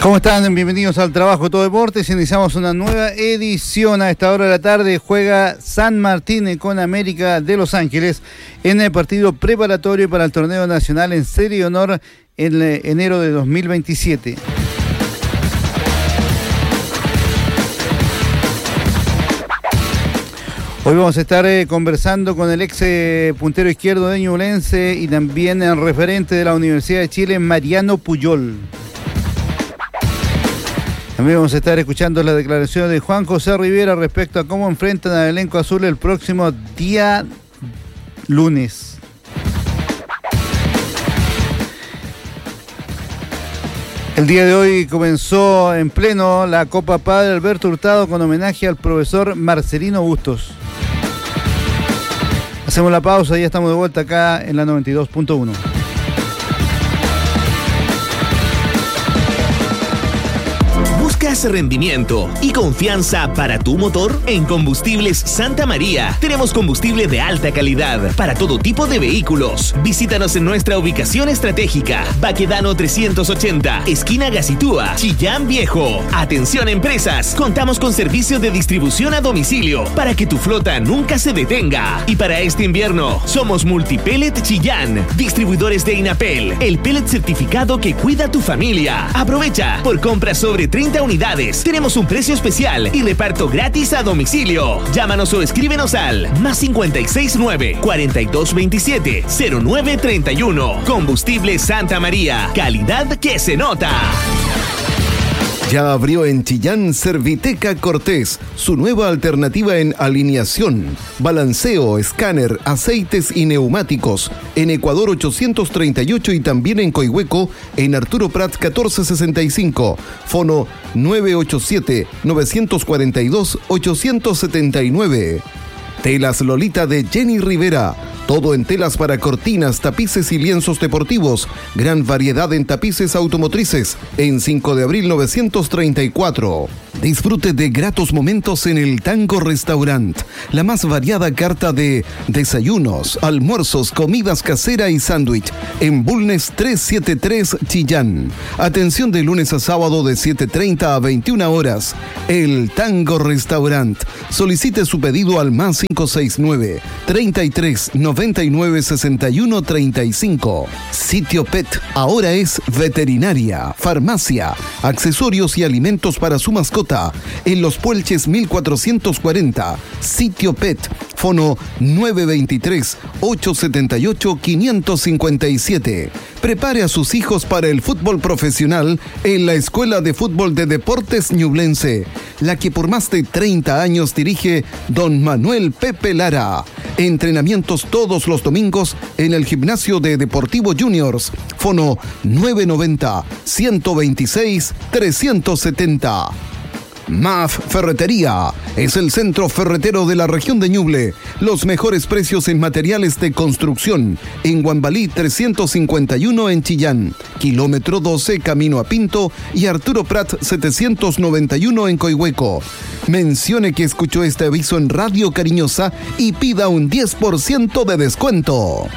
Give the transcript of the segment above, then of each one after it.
¿Cómo están? Bienvenidos al Trabajo Todo Deportes. Iniciamos una nueva edición. A esta hora de la tarde juega San Martín con América de Los Ángeles en el partido preparatorio para el torneo nacional en Serie de Honor en enero de 2027. Hoy vamos a estar conversando con el ex puntero izquierdo de Ñublense y también el referente de la Universidad de Chile, Mariano Puyol. También vamos a estar escuchando las declaraciones de Juan José Rivera respecto a cómo enfrentan al elenco azul el próximo día lunes. El día de hoy comenzó en pleno la Copa Padre Alberto Hurtado con homenaje al profesor Marcelino Bustos. Hacemos la pausa y ya estamos de vuelta acá en la 92.1. ¿Buscas rendimiento y confianza para tu motor? En Combustibles Santa María tenemos combustible de alta calidad para todo tipo de vehículos. Visítanos en nuestra ubicación estratégica, Baquedano 380, esquina Gacitúa, Chillán Viejo. Atención empresas, contamos con servicio de distribución a domicilio para que tu flota nunca se detenga. Y para este invierno, somos Multipellet Chillán, distribuidores de Inapel, el pellet certificado que cuida tu familia. Aprovecha, por compras sobre 30 unidades, tenemos un precio especial y reparto gratis a domicilio. Llámanos o escríbenos al +569 4227 0931. Combustible Santa María, calidad que se nota. Ya abrió en Chillán Serviteca Cortés, su nueva alternativa en alineación, balanceo, escáner, aceites y neumáticos. En Ecuador 838 y también en Coihueco, en Arturo Prat 1465. Fono 987-942-879. Telas Lolita de Jenny Rivera. Todo en telas para cortinas, tapices y lienzos deportivos. Gran variedad en tapices automotrices. En 5 de abril 934. Disfrute de gratos momentos en el Tango Restaurant. La más variada carta de desayunos, almuerzos, comidas casera y sándwich. En Bulnes 373 Chillán. Atención de lunes a sábado de 7:30 a 21 horas. El Tango Restaurant. Solicite su pedido al +569 33 99 61 35. Sitio Pet ahora es veterinaria, farmacia, accesorios y alimentos para su mascota. En Los Puelches 1440. Sitio Pet. Fono 923-878-557. Prepare a sus hijos para el fútbol profesional en la Escuela de Fútbol de Deportes Ñublense, la que por más de 30 años dirige don Manuel Pepe Lara. Entrenamientos todos los domingos en el gimnasio de Deportivo Juniors. Fono 990-126-370. MAF Ferretería es el centro ferretero de la región de Ñuble. Los mejores precios en materiales de construcción. En Guambalí 351 en Chillán, kilómetro 12 camino a Pinto, y Arturo Prat 791 en Coihueco. Mencione que escuchó este aviso en Radio Cariñosa y pida un 10% de descuento.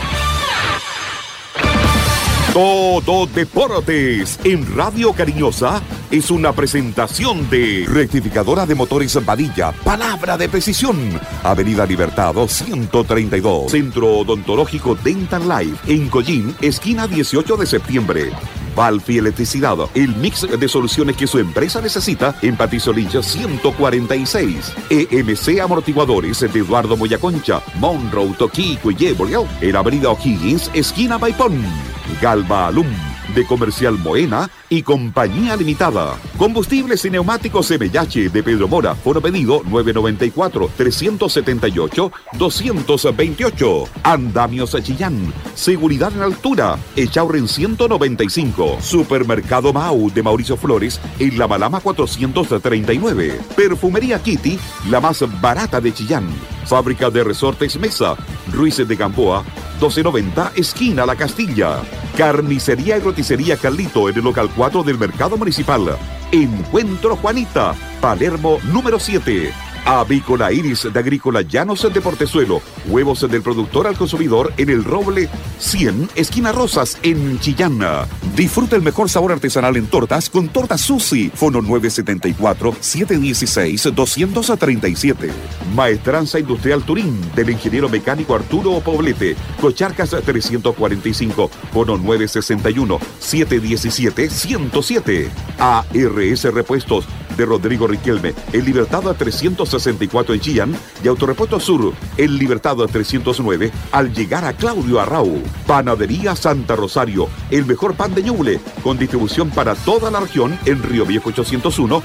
Todo Deportes en Radio Cariñosa es una presentación de Rectificadora de Motores Padilla, palabra de precisión. Avenida Libertad 132, Centro Odontológico Dental Life, en Collín, esquina 18 de septiembre. Valfi Electricidad, el mix de soluciones que su empresa necesita en Patricio Lynch 146. EMC Amortiguadores de Eduardo Moyaconcha, Monroe, Toquico y Yeboleo, en Avenida O'Higgins, esquina Maipón. Galva Alum, de Comercial Moena y Compañía Limitada. Combustibles y neumáticos MH de Pedro Mora. Foro pedido 994-378-228. Andamios Chillán. Seguridad en altura. Echaurren 195. Supermercado Mau de Mauricio Flores en La Malama 439. Perfumería Kitty, la más barata de Chillán. Fábrica de Resortes Mesa. Ruiz de Gamboa 1290, esquina La Castilla. Carnicería y roticería Carlito en el local 4 del Mercado Municipal. Encuentro Juanita, Palermo número 7. Avícola Iris de Agrícola Llanos de Portezuelo. Huevos del productor al consumidor en El Roble 100, esquina Rosas, en Chillán. Disfruta el mejor sabor artesanal en tortas con Torta Susi. Fono 974-716-237. Maestranza Industrial Turín del ingeniero mecánico Arturo Poblete. Cocharcas 345. Fono 961-717-107. ARS Repuestos de Rodrigo Riquelme, en Libertad 364 en Chillán, y Autorepuesto Sur, en Libertad 309, al llegar a Claudio Arrau. Panadería Santa Rosario, el mejor pan de Ñuble, con distribución para toda la región en Río Viejo 801,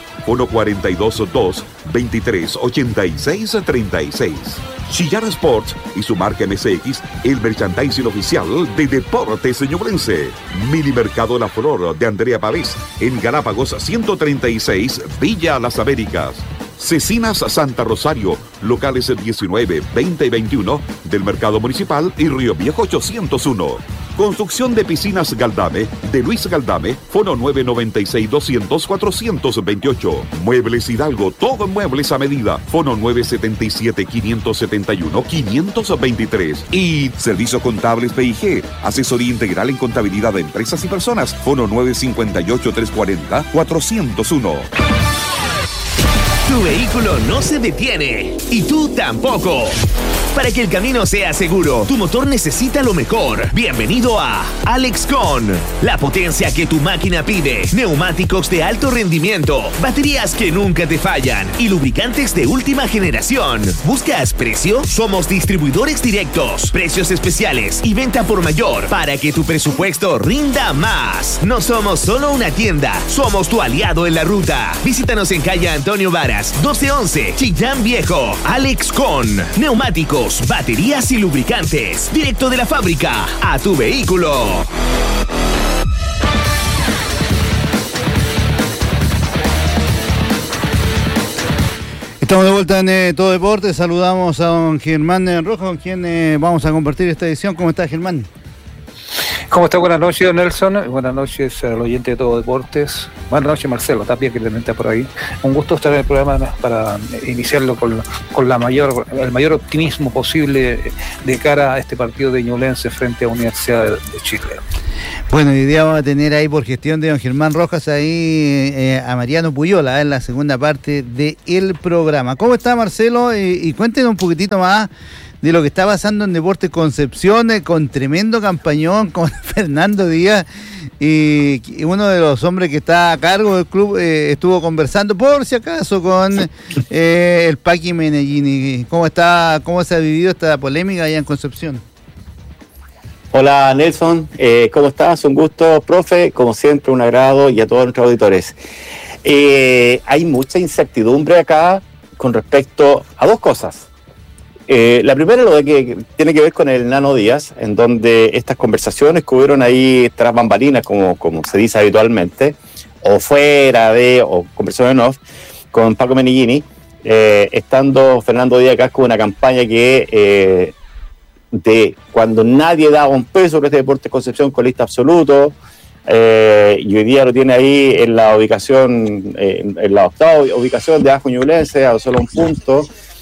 142-2-23-86-36. Chillán Sports y su marca MSX, el merchandising oficial de Deportes Ñublense. Mini Mercado La Flor de Andrea Pavés, en Galápagos 136, Villa Las Américas. Cecinas Santa Rosario, locales 19, 20 y 21 del Mercado Municipal y Río Viejo 801. Construcción de piscinas Galdame, de Luis Galdame, fono 996-200-428. Muebles Hidalgo, todo en muebles a medida, fono 977-571-523. Y Servicios Contables PIG, asesoría integral en contabilidad de empresas y personas, fono 958-340-401. Tu vehículo no se detiene y tú tampoco. Para que el camino sea seguro, tu motor necesita lo mejor. Bienvenido a Alexcon, la potencia que tu máquina pide. Neumáticos de alto rendimiento, baterías que nunca te fallan y lubricantes de última generación. ¿Buscas precio? Somos distribuidores directos, precios especiales y venta por mayor para que tu presupuesto rinda más. No somos solo una tienda, somos tu aliado en la ruta. Visítanos en calle Antonio Varas, 1211, Chillán Viejo. Alexcon, neumáticos, baterías y lubricantes, directo de la fábrica a tu vehículo. Estamos de vuelta en Todo Deporte. Saludamos a don Germán Rojas, con quien vamos a compartir esta edición. ¿Cómo está, Germán? ¿Cómo está? Buenas noches, Nelson. Buenas noches al oyente de Todo Deportes. Buenas noches, Marcelo Tapia, que también está por ahí. Un gusto estar en el programa para iniciarlo con el mayor optimismo posible de cara a este partido de Ñublense frente a Universidad de Chile. Bueno, hoy día vamos a tener ahí, por gestión de don Germán Rojas, ahí a Mariano Puyola en la segunda parte del programa. ¿Cómo está, Marcelo? Y cuéntenos un poquitito más de lo que está pasando en Deportes Concepción, con tremendo campañón, con Fernando Díaz, y uno de los hombres que está a cargo del club estuvo conversando, por si acaso, con el Paqui Menellini. ¿Cómo se ha vivido esta polémica allá en Concepción? Hola, Nelson, ¿cómo estás? Un gusto, profe, como siempre, un agrado, y a todos nuestros auditores. Hay mucha incertidumbre acá con respecto a dos cosas. La primera, lo de que tiene que ver con el Nano Díaz, en donde estas conversaciones que hubieron ahí tras bambalinas, como se dice habitualmente, o conversaciones en off, con Paco Menellini, estando Fernando Díaz acá con una campaña que de cuando nadie daba un peso por este Deportes Concepción con lista absoluto, y hoy día lo tiene ahí en la ubicación, en la octava ubicación de Ajo Ñublense, a solo un punto.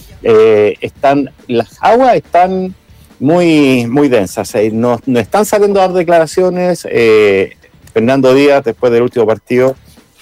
Las aguas están muy, muy densas, no están saliendo a dar declaraciones. Fernando Díaz, después del último partido,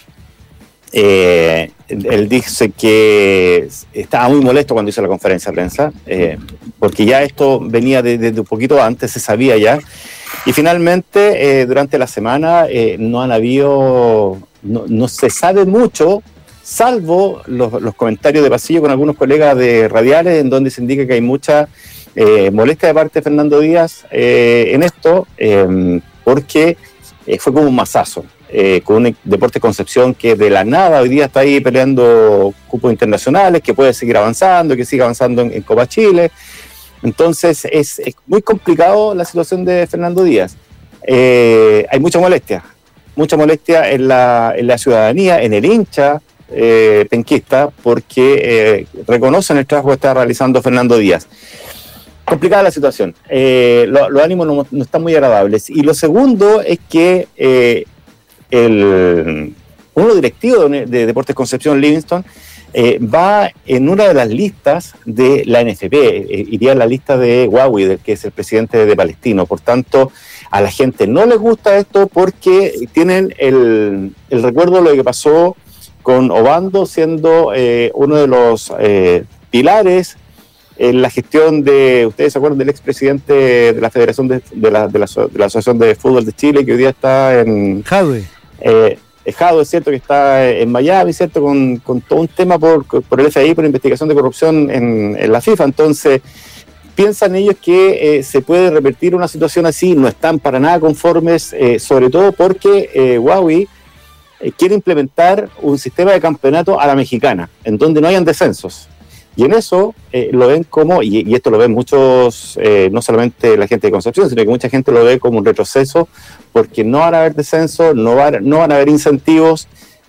él dice que estaba muy molesto cuando hizo la conferencia de prensa, porque ya esto venía desde un poquito antes, se sabía ya, y finalmente durante la semana no se sabe mucho, salvo los comentarios de pasillo con algunos colegas de radiales, en donde se indica que hay mucha molestia de parte de Fernando Díaz en esto, porque fue como un mazazo, con un Deportes Concepción que de la nada hoy día está ahí peleando cupos internacionales, que puede seguir avanzando, que siga avanzando en Copa Chile. Entonces es muy complicado la situación de Fernando Díaz. Hay mucha molestia en la ciudadanía, en el hincha penquista, porque reconocen el trabajo que está realizando Fernando Díaz. Complicada la situación, los ánimos no están muy agradables. Y lo segundo es que uno directivo de Deportes Concepción, Livingston, va en una de las listas de la NFP, iría en la lista de Huawei, que es el presidente de Palestino. Por tanto, a la gente no les gusta esto porque tienen el recuerdo de lo que pasó con Obando, siendo uno de los pilares en la gestión de, ustedes se acuerdan del expresidente de la Federación de la Asociación de Fútbol de Chile, que hoy día está en Jadwe. Jadwe, es cierto, que está en Miami, cierto, con todo un tema por el FBI, por investigación de corrupción en la FIFA. Entonces, piensan ellos que se puede repetir una situación así, no están para nada conformes, sobre todo porque Huawei quiere implementar un sistema de campeonato a la mexicana, en donde no hayan descensos. Y en eso lo ven como, y esto lo ven muchos, no solamente la gente de Concepción, sino que mucha gente lo ve como un retroceso, porque no van a haber descensos, no van a haber incentivos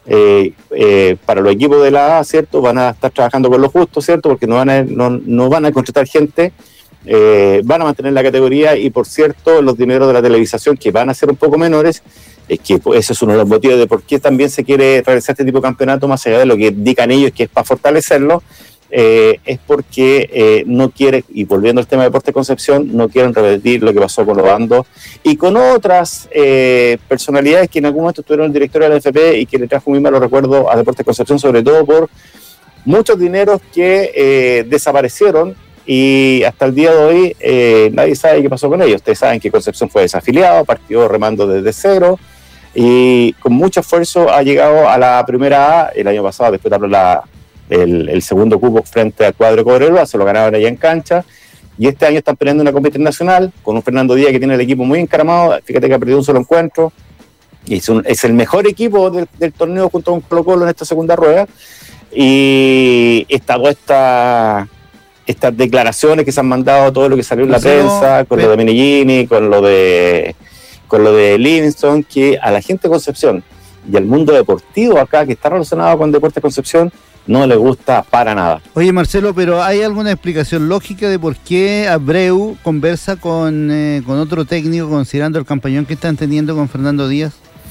para los equipos de la A, ¿cierto? Van a estar trabajando con lo justo, ¿cierto? Porque no van a contratar gente, van a mantener la categoría, y por cierto, los dineros de la televisación, que van a ser un poco menores, que ese es uno de los motivos de por qué también se quiere realizar este tipo de campeonato, más allá de lo que indican ellos, que es para fortalecerlo. Es porque no quiere, y volviendo al tema de Deportes Concepción, no quieren repetir lo que pasó con Obando y con otras personalidades que en algún momento estuvieron en el directorio de la NFP y que le trajo muy malos recuerdos a Deportes Concepción, sobre todo por muchos dineros que desaparecieron, y hasta el día de hoy nadie sabe qué pasó con ellos. Ustedes saben que Concepción fue desafiliado, partió remando desde cero y con mucho esfuerzo ha llegado a la primera A. El año pasado disputaron el segundo cupo frente al cuadro de Cobreloa, se lo ganaron allá en cancha, y este año están peleando una competición nacional con un Fernando Díaz que tiene el equipo muy encaramado. Fíjate que ha perdido un solo encuentro y es el mejor equipo del torneo junto con Colo-Colo en esta segunda rueda. Y estas declaraciones que se han mandado, todo lo que salió en la prensa, con lo de Menellini, con lo de Livingston, que a la gente de Concepción y al mundo deportivo acá, que está relacionado con Deportes Concepción, no le gusta para nada. Oye, Marcelo, pero ¿hay alguna explicación lógica de por qué Abreu conversa con otro técnico, considerando el campañón que están teniendo con Fernando Díaz?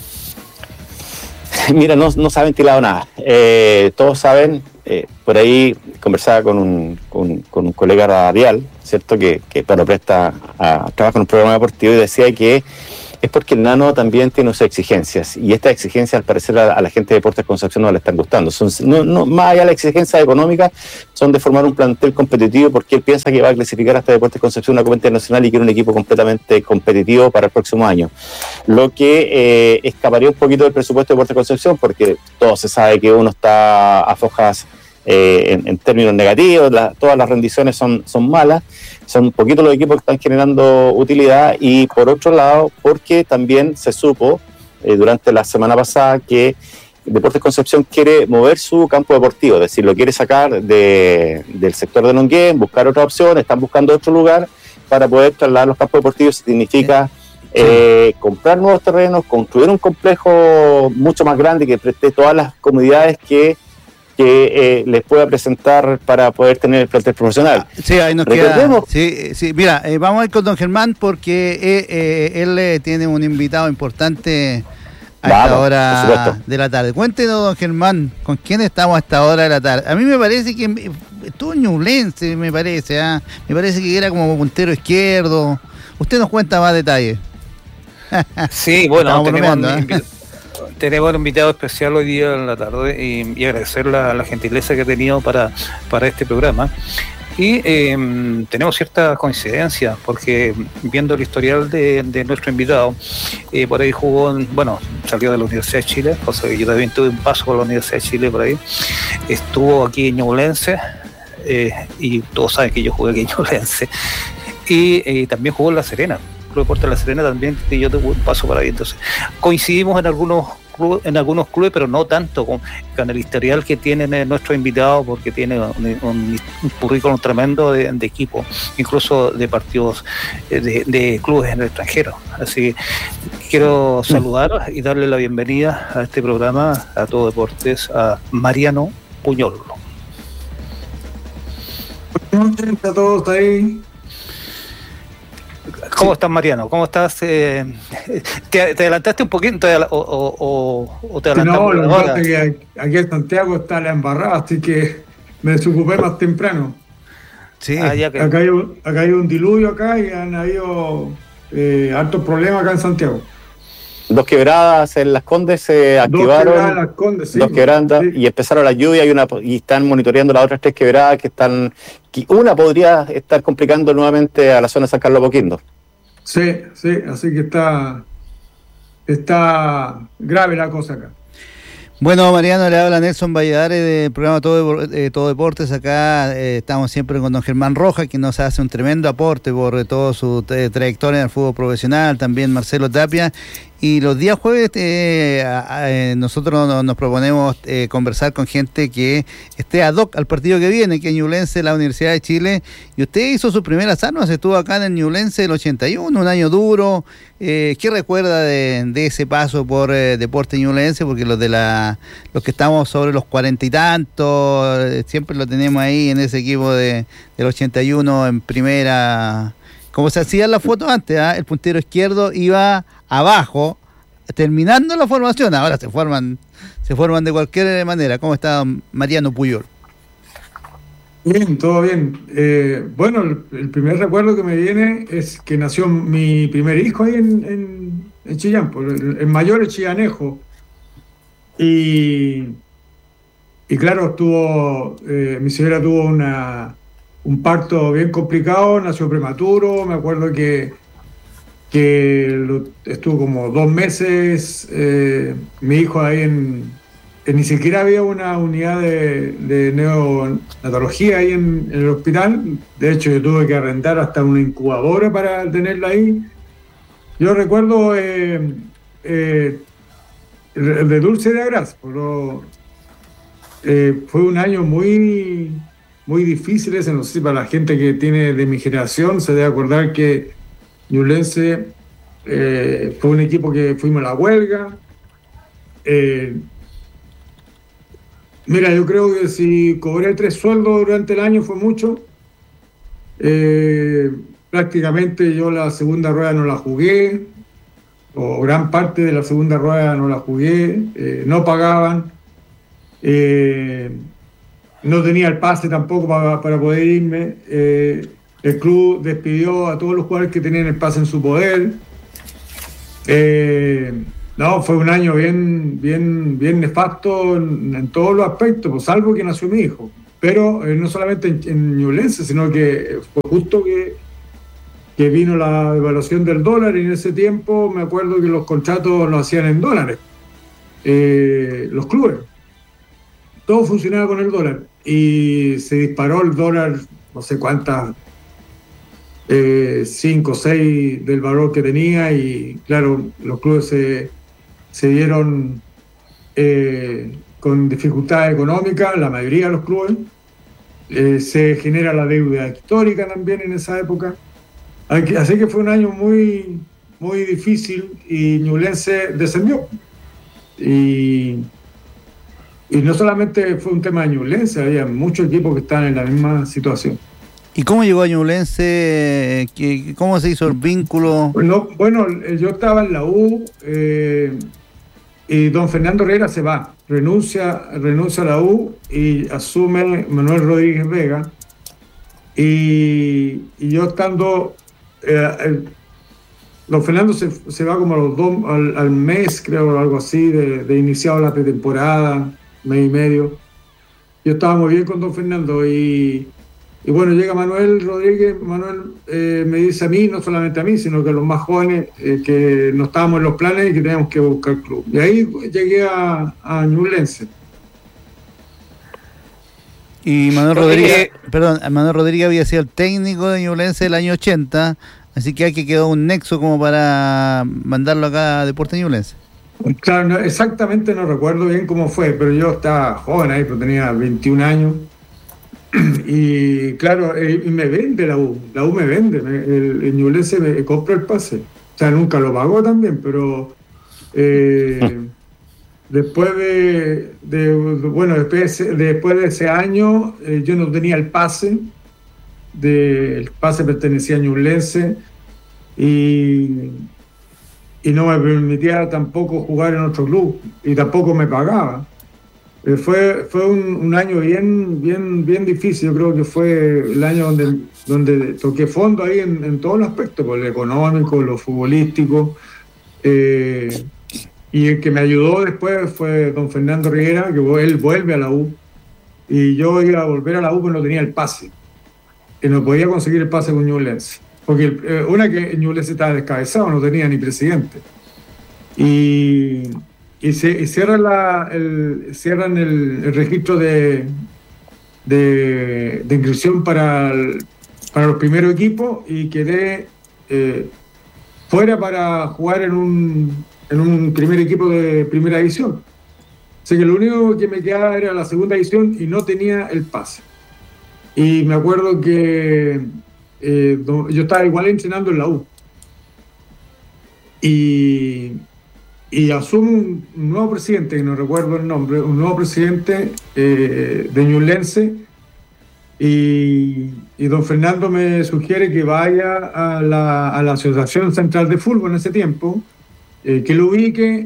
Mira, no se ha ventilado nada. Todos saben, por ahí conversaba con un colega radial, ¿cierto? Que trabaja en un programa deportivo, y decía que es porque el Nano también tiene sus exigencias, y estas exigencias al parecer a la gente de Deportes Concepción no le están gustando. Más allá de las exigencias económicas, son de formar un plantel competitivo, porque él piensa que va a clasificar hasta Deportes Concepción una Copa Internacional y quiere un equipo completamente competitivo para el próximo año. Lo que escaparía un poquito del presupuesto de Deportes Concepción, porque todo se sabe que uno está a fojas en términos negativos, todas las rendiciones son malas, son poquitos los equipos que están generando utilidad, y por otro lado, porque también se supo durante la semana pasada que Deportes Concepción quiere mover su campo deportivo, es decir, lo quiere sacar del sector de Longuén, buscar otra opción, están buscando otro lugar para poder trasladar los campos deportivos. Significa comprar nuevos terrenos, construir un complejo mucho más grande que preste todas las comodidades que les pueda presentar para poder tener el plantel profesional. Sí, ahí nos queda. Sí, mira, vamos a ir con don Germán, porque él tiene un invitado importante a esta hora de la tarde. Cuéntenos, don Germán, ¿con quién estamos a esta hora de la tarde? A mí me parece que estuvo Ñublense, me parece que era como puntero izquierdo. Usted nos cuenta más detalles. Sí, bueno, tenemos un invitado especial hoy día en la tarde, y agradecer la gentileza que ha tenido para este programa. Y tenemos cierta coincidencia, porque viendo el historial de nuestro invitado, por ahí jugó, salió de la Universidad de Chile, o sea, yo también tuve un paso por la Universidad de Chile por ahí, estuvo aquí en Ñublense, y todos saben que yo jugué aquí en Ñublense, y también jugó en La Serena, Club Deportes La Serena también, que yo tuve un paso por ahí. Entonces coincidimos en algunos clubes, pero no tanto con el historial que tienen nuestros invitados, porque tiene un currículum tremendo de equipo, incluso de partidos de clubes en el extranjero. Así que quiero saludar y darle la bienvenida a este programa, a Todo Deportes, a Mariano Puñol. Buenas noches a todos ahí. ¿Cómo estás, Mariano? ¿Cómo estás? ¿Te adelantaste un poquito o te adelantaste? No, lo que pasa es que aquí en Santiago está la embarrada, así que me desocupé más temprano. Sí. Acá hay un diluvio acá y han habido hartos problemas acá en Santiago. Dos quebradas en Las Condes se activaron. Dos quebradas en Las Condes, sí. Dos quebradas, sí. Y empezaron las lluvias y están monitoreando las otras 3 quebradas que una podría estar complicando nuevamente a la zona de San Carlos Apoquindo. Sí, así que está grave la cosa acá. Bueno, Mariano, le habla Nelson Valladares del programa Todo Deportes. Acá estamos siempre con don Germán Rojas, que nos hace un tremendo aporte por toda su trayectoria en el fútbol profesional, también Marcelo Tapia. Y los días jueves nosotros nos proponemos conversar con gente que esté ad hoc al partido que viene, que es Ñublense, la Universidad de Chile. Y usted hizo sus primeras armas, estuvo acá en el Ñublense el 81, un año duro. ¿Qué recuerda de ese paso por Deportes Ñublense? Porque los que estamos sobre los 40 y tantos, siempre lo tenemos ahí en ese equipo del 81 en primera. Como se hacían las fotos antes, el puntero izquierdo iba abajo, terminando la formación. Ahora se forman de cualquier manera. ¿Cómo está Mariano Puyol? Bien, todo bien. Bueno, el primer recuerdo que me viene es que nació mi primer hijo ahí en Chillán, el mayor es chillanejo. Y claro, mi señora tuvo un parto bien complicado, nació prematuro. Me acuerdo que estuvo como 2 meses mi hijo ahí ni siquiera había una unidad de neonatología ahí en el hospital. De hecho, yo tuve que arrendar hasta una incubadora para tenerla ahí. Yo recuerdo de Dulce de Agraz, pero fue un año muy muy difícil ese, no sé, para la gente que tiene de mi generación se debe acordar que Ñublense fue un equipo que fuimos a la huelga. Mira, yo creo que si cobré 3 sueldos durante el año fue mucho. Prácticamente yo la segunda rueda no la jugué, o gran parte de la segunda rueda no la jugué, no pagaban. No tenía el pase tampoco para poder irme. El club despidió a todos los jugadores que tenían el pase en su poder. No, fue un año bien nefasto en todos los aspectos, pues, salvo que nació mi hijo. Pero no solamente en Ñublense, sino que fue justo que vino la devaluación del dólar, y en ese tiempo me acuerdo que los contratos los hacían en dólares. Los clubes. Todo funcionaba con el dólar. Y se disparó el dólar, no sé cuántas, 5 o 6 del valor que tenía, y claro, los clubes se vieron con dificultades económicas, la mayoría de los clubes. Se genera la deuda histórica también en esa época. Así que fue un año muy, muy difícil, y Ñublense descendió. Y no solamente fue un tema de Ñublense, había muchos equipos que estaban en la misma situación. ¿Y cómo llegó a Ñublense? ¿Cómo se hizo el vínculo? Bueno, yo estaba en la U, y don Fernando Herrera se va, renuncia a la U y asume Manuel Rodríguez Vega. Y yo estando... don Fernando se va como a los 2 al mes, creo, algo así, de iniciado la pretemporada, mes y medio. Yo estaba muy bien con don Fernando, y bueno, llega Manuel Rodríguez. Manuel me dice a mí, no solamente a mí, sino que a los más jóvenes, que no estábamos en los planes y que teníamos que buscar club. Y ahí llegué a Ñublense. Y Manuel Rodríguez había sido el técnico de Ñublense el año 80, así que aquí quedó un nexo como para mandarlo acá a Deportes Ñublense. Claro, exactamente no recuerdo bien cómo fue, pero yo estaba joven ahí, pero tenía 21 años. Y claro, y me vende la U me vende, el Ñublense me compra el pase. O sea, nunca lo pagó también, pero después de ese año, yo no tenía el pase. El pase pertenecía a Ñublense. y no me permitía tampoco jugar en otro club y tampoco me pagaba. Fue un año bien difícil. Yo creo que fue el año donde toqué fondo ahí en todos los aspectos, por lo económico, lo futbolístico. Y el que me ayudó después fue don Fernando Rivera, que él vuelve a la U. Y yo iba a volver a la U, pero no tenía el pase. Y no podía conseguir el pase con Ñublense. Porque que Ñublense estaba descabezado, no tenía ni presidente. Y cierran el registro de inscripción para los primeros equipos y quedé fuera para jugar en un primer equipo de primera división. Así que lo único que me quedaba era la segunda división y no tenía el pase. Y me acuerdo que yo estaba igual entrenando en la U. Y asume un nuevo presidente, que no recuerdo el nombre, un nuevo presidente de Ñublense, y don Fernando me sugiere que vaya a la Asociación Central de Fútbol en ese tiempo, que lo ubique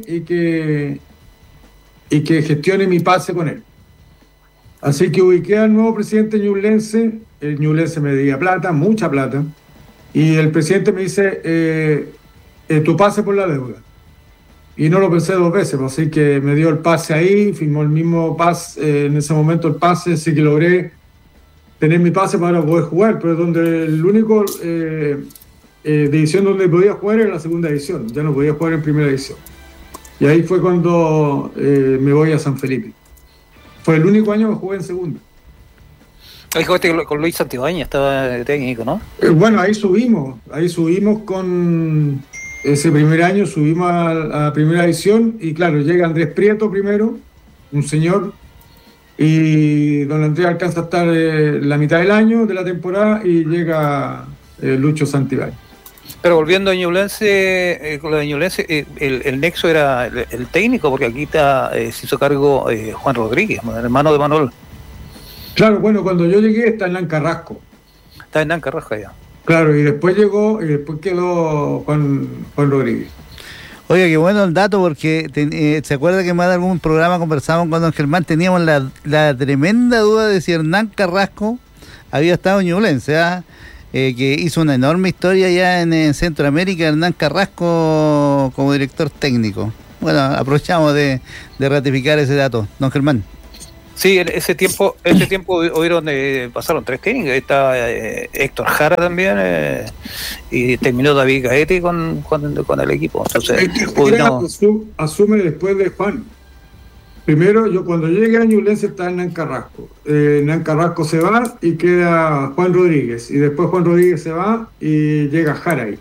y que gestione mi pase con él. Así que ubiqué al nuevo presidente Ñublense. El Ñublense me debía plata, mucha plata, y el presidente me dice, tu pase por la deuda. Y no lo pensé dos veces, así que me dio el pase ahí, firmó el mismo pase, en ese momento el pase, así que logré tener mi pase para poder jugar, pero donde el único división donde podía jugar era la segunda división, ya no podía jugar en primera división. Y ahí fue cuando me voy a San Felipe. Fue el único año que jugué en segunda. Ahí jugaste con Luis Santibáñez, estaba técnico, ¿no? Bueno, ahí subimos con... Ese primer año subimos a primera división y claro, llega Andrés Prieto primero, un señor, y don Andrés alcanza a estar la mitad del año de la temporada y llega Lucho Santibáñez. Pero volviendo a Ñublense, con lo de Ñublense, el nexo era el técnico, porque aquí se hizo cargo Juan Rodríguez, el hermano de Manuel. Claro, bueno, cuando yo llegué está en Nan Carrasco. Está en Nan Carrasco ya. Claro, y después quedó Juan Rodríguez. Oiga, qué bueno el dato, porque ¿se acuerda que más de algún programa conversamos con don Germán? Teníamos la tremenda duda de si Hernán Carrasco había estado en Ñublense, que hizo una enorme historia ya en Centroamérica, Hernán Carrasco como director técnico. Bueno, aprovechamos de ratificar ese dato, don Germán. Sí, en ese tiempo hubieron, pasaron 3 técnicos. Está Héctor Jara también, y terminó David Gaete con el equipo. Entonces, asume después de Juan. Primero, cuando llegué a Ñublense estaba en Nan Carrasco. Nan Carrasco se va y queda Juan Rodríguez. Y después Juan Rodríguez se va y llega Jara ahí,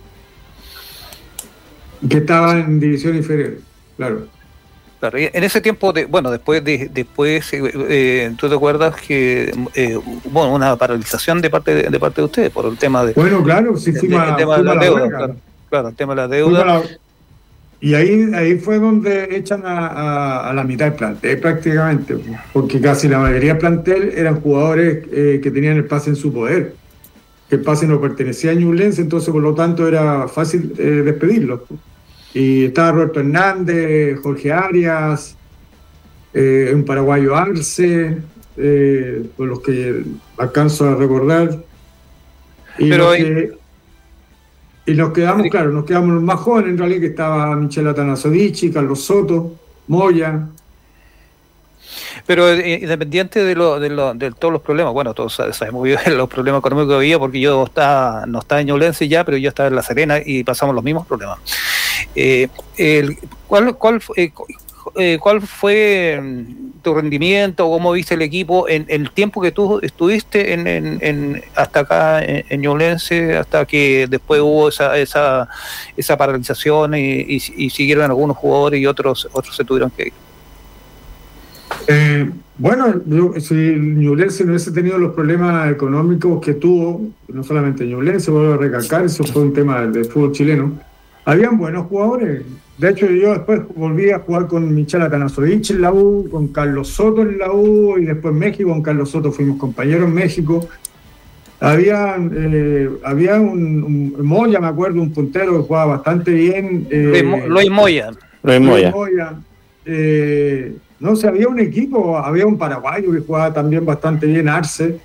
que estaba en división inferior, claro. Claro, en ese tiempo, después, ¿tú te acuerdas que hubo una paralización de parte de ustedes por el tema de... Bueno, claro, sí, el tema de la deuda. Claro, el tema de la deuda. Y ahí fue donde echan a la mitad del plantel prácticamente, porque casi la mayoría del plantel eran jugadores que tenían el pase en su poder. Que el pase no pertenecía a Ñublense, entonces por lo tanto era fácil despedirlos. Y estaba Roberto Hernández, Jorge Arias, un paraguayo Arce, por los que alcanzo a recordar. Y nos quedamos, claro, nos quedamos los más jóvenes en realidad, que estaba Michel Atanasovich, Carlos Soto, Moya. Pero independiente de todos los problemas, bueno, todos sabemos bien los problemas económicos que había, porque yo no estaba en Ñublense ya, pero yo estaba en La Serena y pasamos los mismos problemas. ¿Cuál fue tu rendimiento? ¿Cómo viste el equipo en el tiempo que tú estuviste hasta acá en Ñublense, hasta que después hubo esa paralización y siguieron algunos jugadores y otros se tuvieron que ir? Bueno, si Ñublense no hubiese tenido los problemas económicos que tuvo, no solamente Ñublense, vuelvo a recalcar, eso fue un tema del fútbol chileno. Habían buenos jugadores. De hecho, yo después volví a jugar con Michel Atanasovich en la U, con Carlos Soto en la U, y después en México, con Carlos Soto fuimos compañeros en México. Había un Moya, me acuerdo, un puntero que jugaba bastante bien. Luis Moya. No sé, había un equipo, había un paraguayo que jugaba también bastante bien, Arce.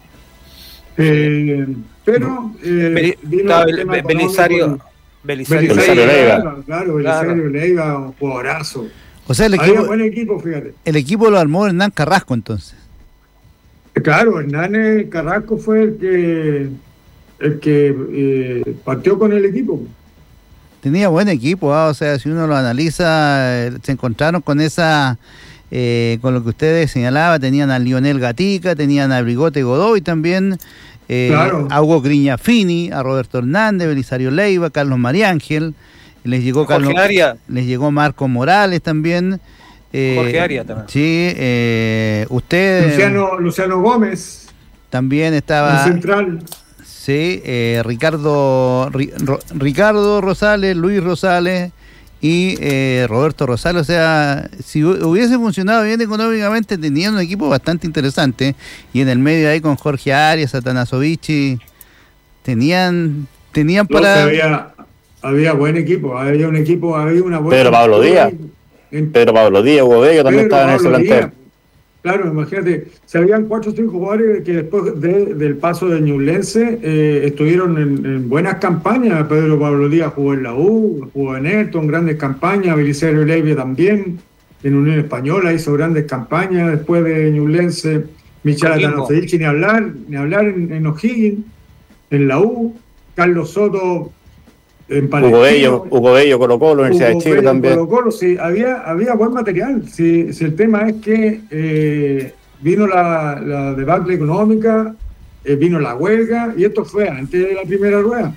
Pero Belisario Leiva. Claro, Belisario Leiva, un jugadorazo. O sea, había buen equipo, fíjate. El equipo lo armó Hernán Carrasco, entonces. Claro, Hernán Carrasco fue el que partió con el equipo. Tenía buen equipo, o sea, si uno lo analiza, se encontraron con esa, con lo que ustedes señalaban, tenían a Lionel Gatica, tenían a Brigote Godoy también, claro. A Hugo Grignafini, a Roberto Hernández, Belisario Leiva, Carlos Mariángel, les llegó les llegó Marco Morales también. Jorge Arias también. Sí, usted... Luciano Gómez. También estaba... El central. Sí, Ricardo Rosales, Luis Rosales y Roberto Rosales. O sea, si hubiese funcionado bien económicamente, tenían un equipo bastante interesante. Y en el medio ahí con Jorge Arias, Atanasovici, tenían para... Había buen equipo, había una buena... Pedro Pablo Díaz, Hugo Bello también estaba en ese plantel. Claro, imagínate, se habían 4 o 5 jugadores que después del paso de Ñublense estuvieron en buenas campañas. Pedro Pablo Díaz jugó en la U, jugó en Ayrton, grandes campañas. Belisario Leiva también, en Unión Española hizo grandes campañas después de Ñublense. Michel Atanasovici, ni hablar en O'Higgins, en la U. Carlos Soto en Palestino. Hugo Bello, Colo-Colo, Universidad de Chile también. Colo-Colo, sí, había buen material. Si el tema es que vino la debacle económica, vino la huelga, y esto fue antes de la primera rueda.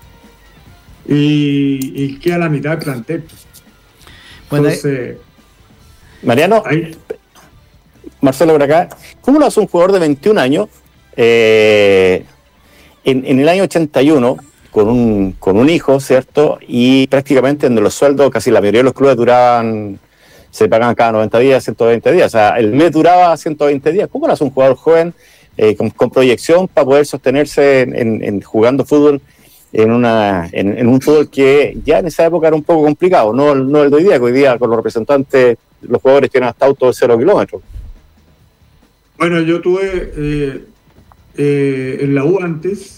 Y queda la mitad del plantel. Bueno, entonces, Mariano, Marcelo por acá, ¿cómo lo hace un jugador de 21 años en el año 81 con un hijo, ¿cierto? Y prácticamente donde los sueldos, casi la mayoría de los clubes se pagaban cada 90 días, 120 días, o sea, el mes duraba 120 días. ¿Cómo lo hace un jugador joven con proyección para poder sostenerse en jugando fútbol en un fútbol que ya en esa época era un poco complicado, no el de hoy día, que hoy día con los representantes, los jugadores tienen hasta autos de 0 kilómetros? Bueno, yo tuve en la U antes.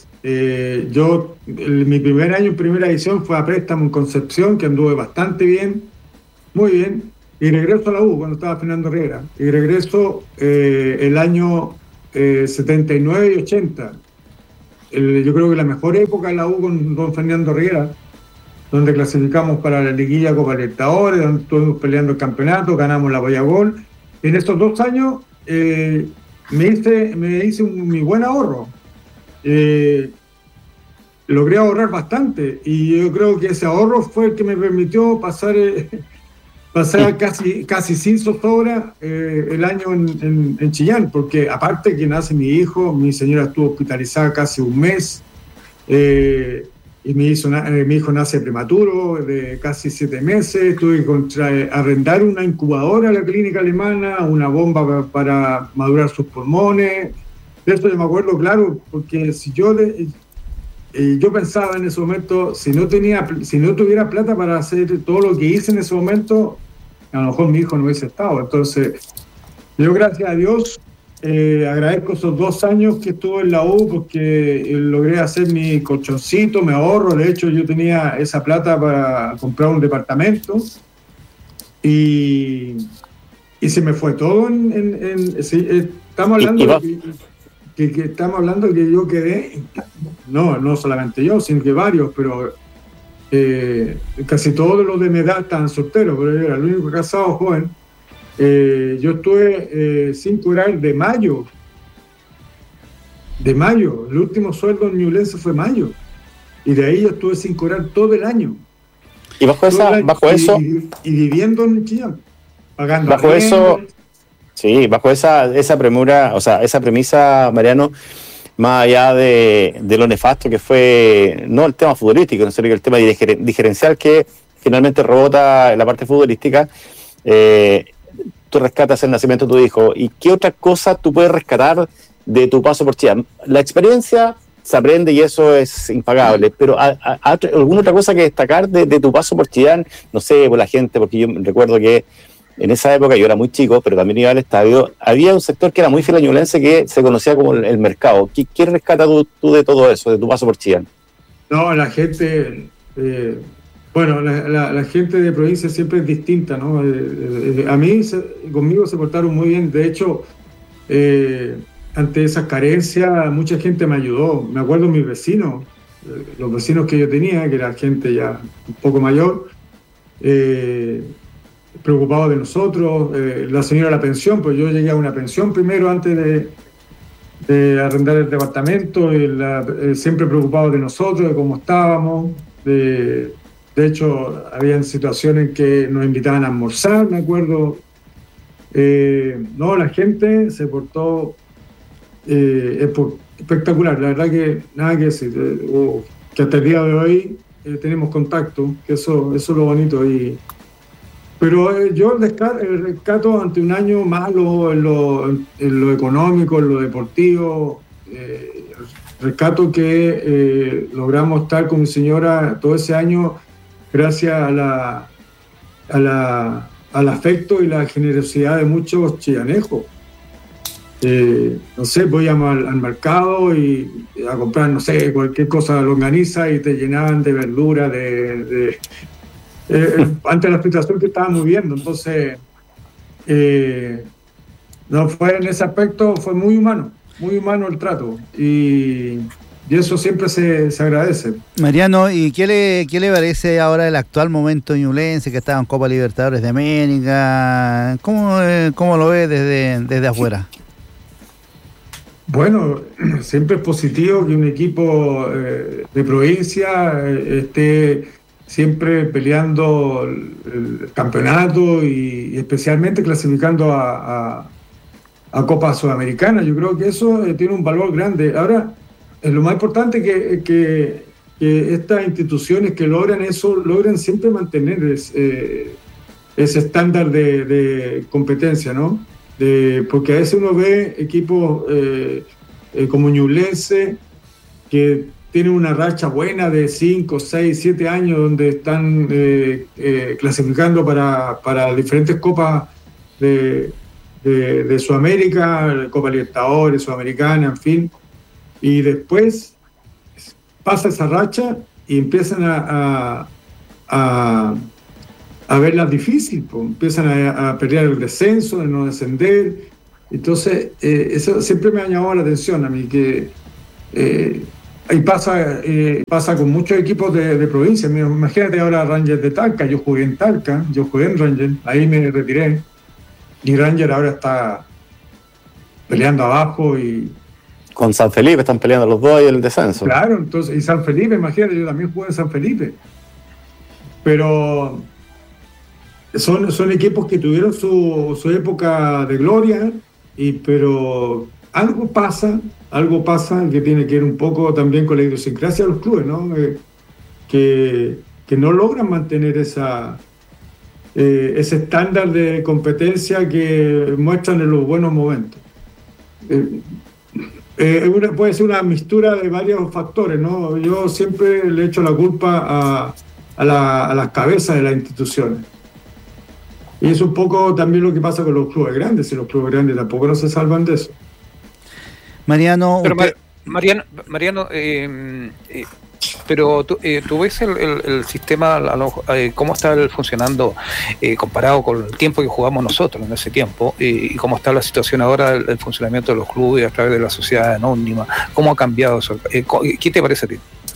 Mi primer año en primera edición fue a préstamo en Concepción, que anduve bastante bien, muy bien, y regreso a la U cuando estaba Fernando Riera, y regreso el año 79 y 80. Yo creo que la mejor época de la U con don Fernando Riera, donde clasificamos para la liguilla Copa Libertadores, donde estuvimos peleando el campeonato, ganamos la Boyagol. En estos 2 años me hice mi buen ahorro. Logré ahorrar bastante, y yo creo que ese ahorro fue el que me permitió pasar casi sin zozobra el año en Chillán, porque aparte que nace mi hijo, mi señora estuvo hospitalizada casi un mes, y mi hijo nace prematuro, de casi 7 meses. Tuve que arrendar una incubadora a la clínica alemana, una bomba para madurar sus pulmones. De esto yo me acuerdo claro, porque si yo pensaba en ese momento, si no tuviera plata para hacer todo lo que hice en ese momento, a lo mejor mi hijo no hubiese estado. Entonces, yo gracias a Dios agradezco esos 2 años que estuve en la U, porque logré hacer mi colchoncito, me ahorro. De hecho, yo tenía esa plata para comprar un departamento, y se me fue todo estamos hablando estamos hablando que yo quedé, no solamente yo, sino que varios, pero casi todos los de mi edad estaban solteros, pero yo era el único casado joven. Yo estuve sin cobrar de mayo. El último sueldo en Ñublense fue mayo, y de ahí yo estuve sin cobrar todo el año. Y bajo eso y viviendo en Chillán, pagando bajo eso. Sí, bajo esa premura, o sea, esa premisa, Mariano, más allá de lo nefasto que fue, no el tema futbolístico, no sino que el tema diferencial que finalmente rebota en la parte futbolística, tú rescatas el nacimiento de tu hijo. ¿Y qué otra cosa tú puedes rescatar de tu paso por Chillán? La experiencia, se aprende y eso es impagable. Pero ¿alguna otra cosa que destacar de tu paso por Chillán? No sé, por la gente, porque yo recuerdo que en esa época, yo era muy chico, pero también iba al estadio, había un sector que era muy fiel a Ñublense que se conocía como el mercado. ¿Qué rescatas tú de todo eso, de tu paso por Chillán? No, la gente, la gente de provincia siempre es distinta, ¿no? A mí, conmigo se portaron muy bien. De hecho, ante esas carencias, mucha gente me ayudó. Me acuerdo mis vecinos, los vecinos que yo tenía, que era gente ya un poco mayor, preocupados de nosotros. La señora de la pensión, pues yo llegué a una pensión primero antes de arrendar el departamento, siempre preocupados de nosotros, de cómo estábamos. De hecho, habían situaciones en que nos invitaban a almorzar, me acuerdo. La gente se portó espectacular, la verdad que nada que decir, que hasta el día de hoy tenemos contacto, que eso es lo bonito. Pero yo rescato ante un año malo en lo económico, en lo deportivo. Rescato que logramos estar con mi señora todo ese año gracias al afecto y la generosidad de muchos chillanejos. No sé, voy al mercado y a comprar, no sé, cualquier cosa, longaniza, y te llenaban de verdura, ante la situación que estábamos viviendo. Entonces, no fue en ese aspecto, fue muy humano el trato, y eso siempre se agradece. Mariano, ¿y qué le parece ahora el actual momento ñublense, que está en Copa Libertadores de América? ¿Cómo lo ve desde afuera? Bueno, siempre es positivo que un equipo de provincia esté siempre peleando el campeonato y especialmente clasificando a Copa Sudamericana. Yo creo que eso tiene un valor grande. Ahora, lo más importante que estas instituciones que logran eso, logran siempre mantener ese estándar de competencia, ¿no? Porque a veces uno ve equipos como Ñublense que tienen una racha buena de 5, 6, 7 años donde están clasificando para diferentes copas de Sudamérica, Copa Libertadores, Sudamericana, en fin, y después pasa esa racha y empiezan a verla difícil, pues empiezan a pelear el descenso, de no descender. Entonces, eso siempre me ha llamado la atención a mí, que ahí pasa con muchos equipos de provincia. Imagínate ahora Rangers de Talca. Yo jugué en Talca, yo jugué en Rangers, ahí me retiré, y Rangers ahora está peleando abajo, y con San Felipe están peleando los dos y el descenso. Claro, entonces, y San Felipe, imagínate, yo también jugué en San Felipe. Pero son equipos que tuvieron su época de gloria, pero algo pasa que tiene que ver un poco también con la idiosincrasia de los clubes, ¿no? Que no logran mantener ese estándar de competencia que muestran en los buenos momentos. Puede ser una mixtura de varios factores, ¿no? Yo siempre le echo la culpa a las cabezas de las instituciones. Y es un poco también lo que pasa con los clubes grandes, y los clubes grandes tampoco no se salvan de eso. Mariano... Pero Mariano, pero tú ves el sistema, cómo está funcionando comparado con el tiempo que jugamos nosotros en ese tiempo, y cómo está la situación ahora, el funcionamiento de los clubes a través de la sociedad anónima, cómo ha cambiado eso. ¿Qué te parece a ti?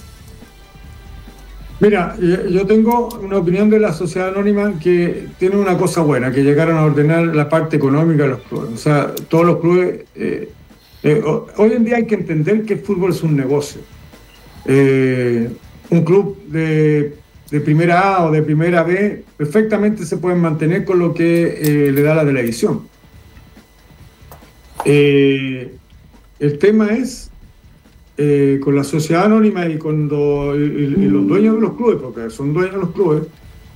Mira, yo tengo una opinión de la sociedad anónima que tiene una cosa buena, que llegaron a ordenar la parte económica de los clubes. O sea, todos los clubes... hoy en día hay que entender que el fútbol es un negocio. Un club de primera A o de primera B perfectamente se pueden mantener con lo que le da la televisión. El tema es con la sociedad anónima y con los dueños de los clubes, porque son dueños de los clubes,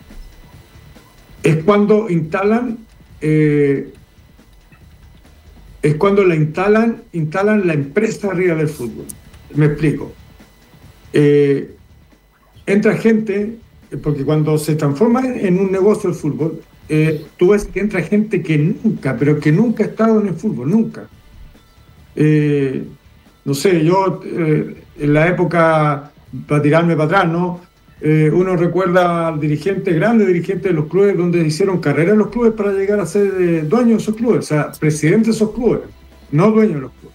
es cuando instalan instalan la empresa arriba del fútbol. Me explico. Entra gente, porque cuando se transforma en un negocio el fútbol, tú ves que entra gente que nunca ha estado en el fútbol, nunca. No sé, yo en la época, para tirarme para atrás, ¿no? Uno recuerda al grandes dirigentes de los clubes donde hicieron carrera en los clubes para llegar a ser dueños de esos clubes, o sea, presidentes de esos clubes, no dueños de los clubes.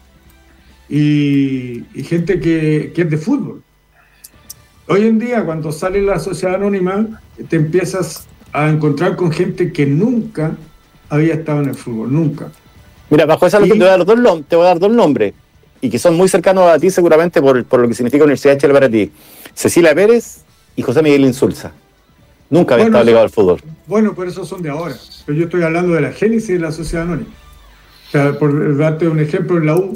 Y gente que es de fútbol. Hoy en día, cuando sale la sociedad anónima, te empiezas a encontrar con gente que nunca había estado en el fútbol, nunca. Mira, bajo esa lógica te voy a dar dos nombres, y que son muy cercanos a ti seguramente por lo que significa Universidad de Chile para ti. Cecilia Pérez y José Miguel Insulza. Nunca había estado ligado al fútbol. Bueno, pero esos son de ahora. Pero yo estoy hablando de la génesis de la sociedad anónima. O sea, por darte un ejemplo, en la U,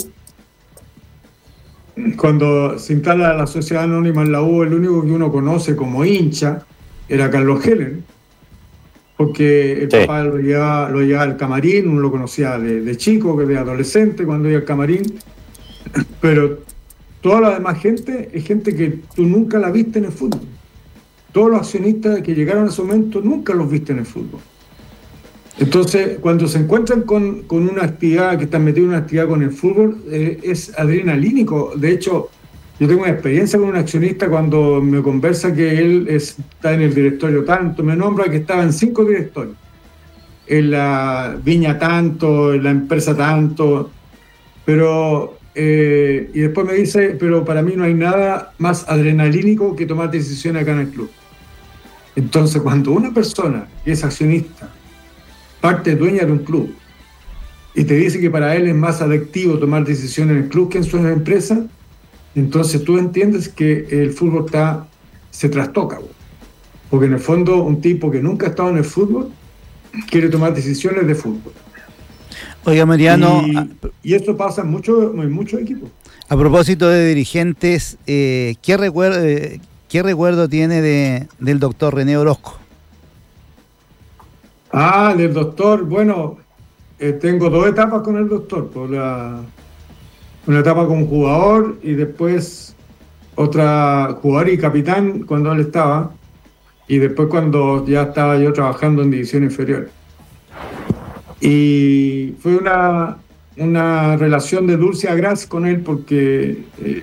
cuando se instala la sociedad anónima en la U, el único que uno conoce como hincha era Carlos Heller, porque el papá lo llevaba al camarín, uno lo conocía de chico, que de adolescente, cuando iba al camarín, pero toda la demás gente es gente que tú nunca la viste en el fútbol. Todos los accionistas que llegaron a ese momento nunca los viste en el fútbol. Entonces, cuando se encuentran con una actividad, que están metidos en una actividad con el fútbol, es adrenalínico. De hecho, yo tengo una experiencia con un accionista cuando me conversa que él está en el directorio tanto, me nombra que estaba en 5 directorios. En la viña tanto, en la empresa tanto, pero y después me dice, pero para mí no hay nada más adrenalínico que tomar decisiones acá en el club. Entonces, cuando una persona que es accionista, parte dueña de un club, y te dice que para él es más adictivo tomar decisiones en el club que en su empresa, entonces tú entiendes que el fútbol se trastoca. Porque en el fondo un tipo que nunca ha estado en el fútbol quiere tomar decisiones de fútbol. Oiga, Mariano... Y esto pasa en muchos equipos. A propósito de dirigentes, ¿qué recuerdo tiene del doctor René Orozco? Del doctor, bueno, tengo 2 etapas con el doctor. Una etapa como jugador y después otra jugador y capitán cuando él estaba, y después cuando ya estaba yo trabajando en división inferior. Y fue una relación de dulce agraz con él, porque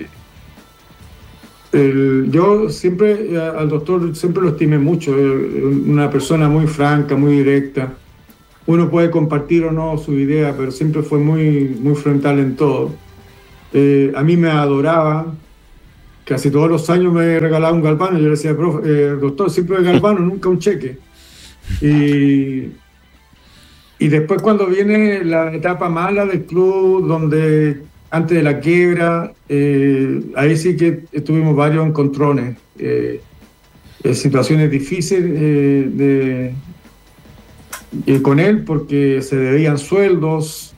yo siempre al doctor siempre lo estimé mucho, una persona muy franca, muy directa. Uno puede compartir o no su idea, pero siempre fue muy, muy frontal en todo. A mí me adoraba, casi todos los años me regalaba un galvano. Yo le decía, doctor, siempre galvano, nunca un cheque. Y después, cuando viene la etapa mala del club, donde antes de la quiebra, ahí sí que tuvimos varios encontrones, situaciones difíciles con él, porque se debían sueldos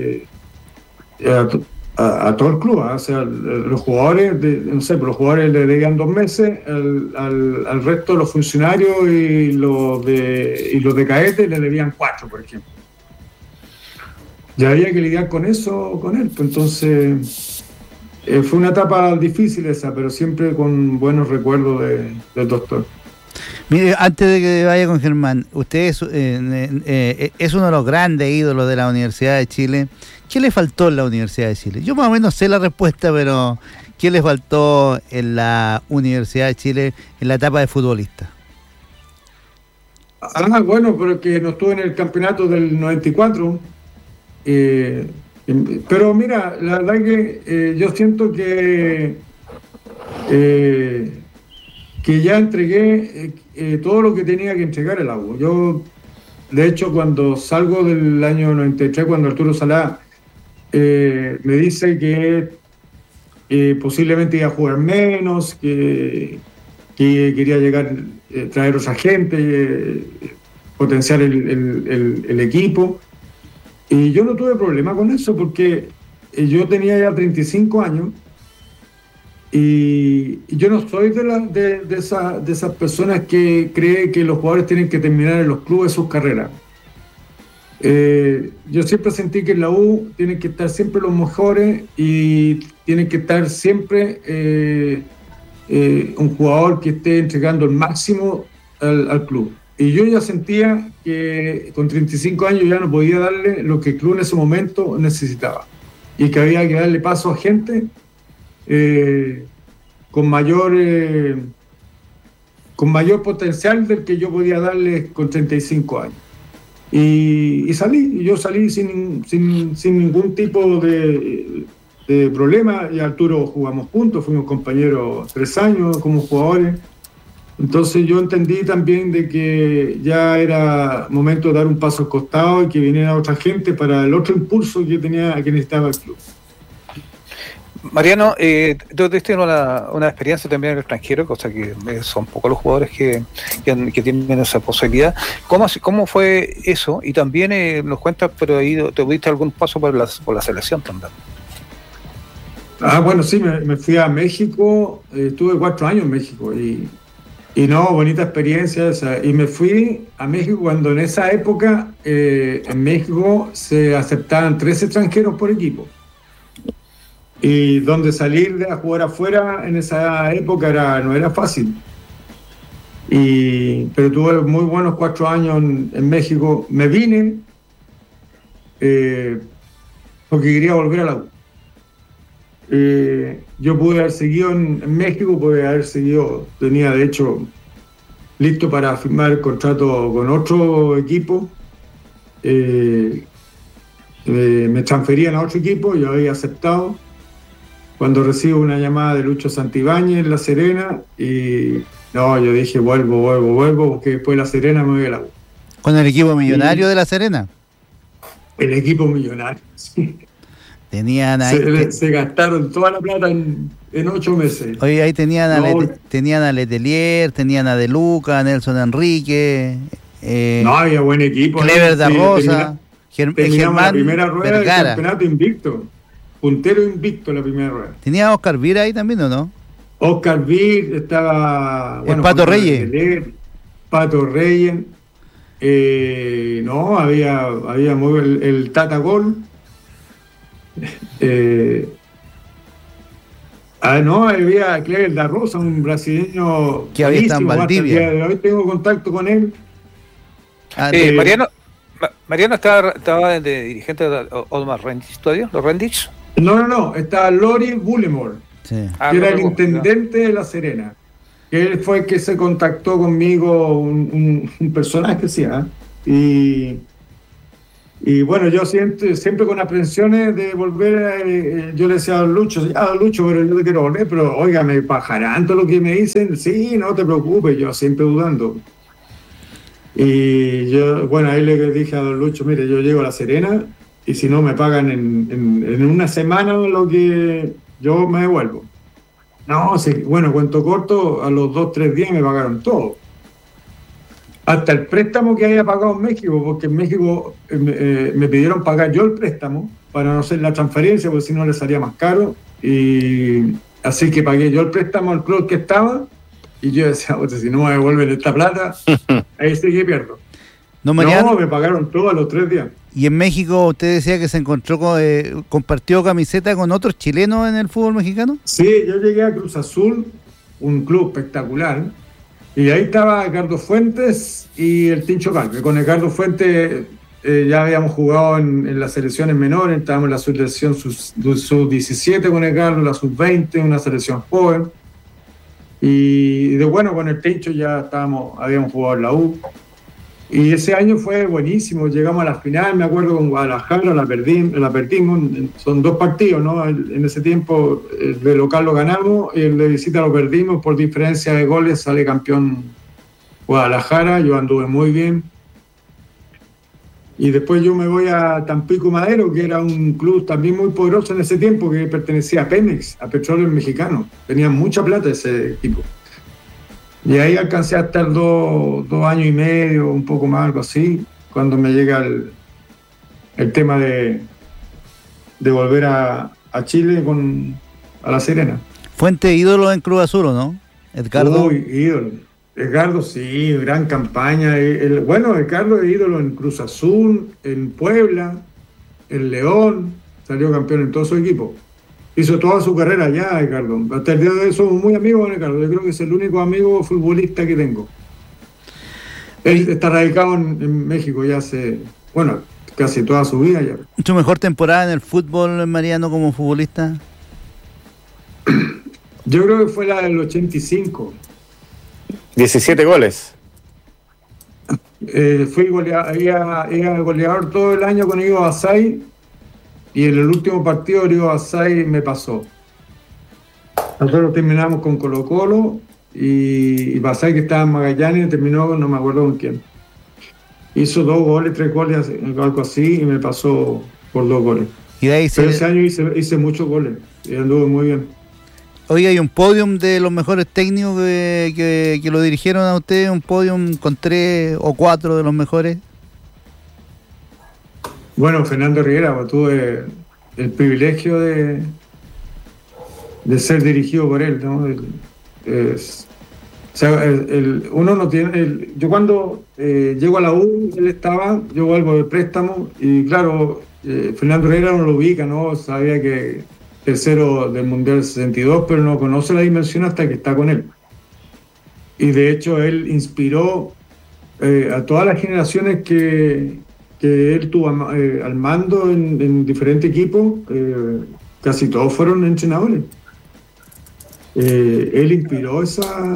a todo el club, o sea, los jugadores, los jugadores le debían 2 meses, al resto de los funcionarios y los de Caete le debían 4, por ejemplo. Ya había que lidiar con eso con él, pues entonces fue una etapa difícil esa, pero siempre con buenos recuerdos del doctor. Mire, antes de que vaya con Germán, usted es uno de los grandes ídolos de la Universidad de Chile. ¿Qué le faltó en la Universidad de Chile? Yo más o menos sé la respuesta, pero ¿qué le faltó en la Universidad de Chile en la etapa de futbolista? Bueno, pero que no estuve en el campeonato del 94. Pero mira, la verdad que yo siento que ya entregué todo lo que tenía que entregar el agua. Yo, de hecho, cuando salgo del año 93, cuando Arturo Salá me dice que posiblemente iba a jugar menos, que quería traer otra gente, potenciar el equipo. Y yo no tuve problema con eso, porque yo tenía ya 35 años y yo no soy de esas personas que cree que los jugadores tienen que terminar en los clubes sus carreras. yo siempre sentí que en la U tienen que estar siempre los mejores y tienen que estar siempre un jugador que esté entregando el máximo al club. Y yo ya sentía que con 35 años ya no podía darle lo que el club en ese momento necesitaba. Y que había que darle paso a gente con mayor potencial del que yo podía darle con 35 años. Y yo salí sin ningún tipo de problema. Y Arturo jugamos juntos, fuimos compañeros 3 años como jugadores. Entonces yo entendí también de que ya era momento de dar un paso al costado y que viniera otra gente para el otro impulso que necesitaba el club. Mariano, tú tuviste una experiencia también en el extranjero, cosa que son pocos los jugadores que tienen esa posibilidad. ¿Cómo fue eso? Y también nos cuentas, pero ahí tuviste algún paso por la selección también. Bueno, sí, me fui a México, estuve 4 años en México y no, bonita experiencia esa. Y me fui a México cuando en esa época en México se aceptaban 13 extranjeros por equipo. Y donde salir a jugar afuera en esa época no era fácil. Pero tuve muy buenos 4 años en México. Me vine porque quería volver a la U. Yo pude haber seguido en México, tenía de hecho listo para firmar el contrato con otro equipo. Me transferían a otro equipo, yo había aceptado. Cuando recibo una llamada de Lucho Santibáñez en La Serena, y no, yo dije vuelvo, porque después de La Serena me voy a la U. ¿Con el equipo millonario de La Serena? El equipo millonario, sí. Tenían ahí, se gastaron toda la plata en 8 meses. Oye, ahí tenían a Letelier, tenían a De Luca, a Nelson Enrique. No, había buen equipo. Clever da Rosa, terminamos la primera rueda Vergara. del campeonato invicto. Puntero invicto la primera rueda. ¿Tenía a Oscar Vira ahí también o no? Oscar Vir, estaba... el Pato Reyes. Pato Reyes. No, había el Tata Gol. Había Clever da Rosa, un brasileño que había estado en Valdivia. Hoy tengo contacto con él. Mariano estaba de dirigente de Omar Rendich todavía, los Rendich. No, estaba Lori Bullimore, sí. Que era el intendente de La Serena. Él fue el que se contactó conmigo, un personaje, sí, y bueno, yo siempre con aprensiones de volver, yo le decía a Don Lucho, pero yo te quiero volver, pero oiga, me bajarán todo lo que me dicen, sí, no te preocupes, yo siempre dudando. Y yo, bueno, ahí le dije a Don Lucho, mire, yo llego a La Serena y si no me pagan en una semana lo que yo me devuelvo. No, sí, bueno, cuento corto, a los 2-3 días me pagaron todo. Hasta el préstamo que había pagado en México, porque en México me pidieron pagar yo el préstamo para no hacer la transferencia, porque si no les salía más caro. Y así que pagué yo el préstamo al club que estaba. Y yo decía, si no me devuelven esta plata, ahí sí que pierdo. No, me pagaron todo a los 3 días. Y en México usted decía que se encontró compartió camiseta con otros chilenos en el fútbol mexicano. Sí, yo llegué a Cruz Azul, un club espectacular, y ahí estaba Ricardo Fuentes y el Tincho Calve. Con Ricardo Fuentes ya habíamos jugado en las selecciones menores, estábamos en la selección sub-17 con Ricardo, la sub-20, una selección joven. Y con el Tincho ya habíamos jugado en la U. Y ese año fue buenísimo, llegamos a la final, me acuerdo con Guadalajara, la perdimos, son 2 partidos, ¿no? En ese tiempo el de local lo ganamos y el de visita lo perdimos, por diferencia de goles sale campeón Guadalajara, yo anduve muy bien. Y después yo me voy a Tampico Madero, que era un club también muy poderoso en ese tiempo, que pertenecía a Pemex, a Petróleo Mexicano, tenía mucha plata ese equipo. Y ahí alcancé a estar 2 años y medio, un poco más, algo así, cuando me llega el tema de volver a Chile a La Serena. Fuente ídolo en Cruz Azul, ¿o no? Edgardo. Uy, ídolo. Edgardo, sí, gran campaña. Bueno, Edgardo es ídolo en Cruz Azul, en Puebla, en León, salió campeón en todo su equipo. Hizo toda su carrera allá, Edgardo. Hasta el día de hoy somos muy amigos con Edgardo. Yo creo que es el único amigo futbolista que tengo. Él está radicado en México ya hace, bueno, casi toda su vida ya. ¿Tu mejor temporada en el fútbol, Mariano, como futbolista? Yo creo que fue la del 85. 17 goles. Fui goleador todo el año con Ivo Basay, y en el último partido Ivo Basay me pasó. Nosotros terminamos con Colo-Colo y Basay, que estaba en Magallanes, terminó, no me acuerdo con quién. Hizo 2 goles, 3 goles, algo así, y me pasó por 2 goles. Y de ahí Pero ese año hice muchos goles y anduve muy bien. Hoy hay un podium de los mejores técnicos que lo dirigieron a ustedes, un podium con 3 o 4 de los mejores. Bueno, Fernando Rivera, pues, tuve el privilegio de ser dirigido por él, ¿no? Uno no tiene... yo cuando llego a la U, yo vuelvo de préstamo, y claro, Fernando Rivera no lo ubica, ¿no? Sabía que tercero del Mundial 62, pero no conoce la dimensión hasta que está con él. Y de hecho él inspiró a todas las generaciones que él tuvo al mando en diferentes equipos. Casi todos fueron entrenadores. Él inspiró esa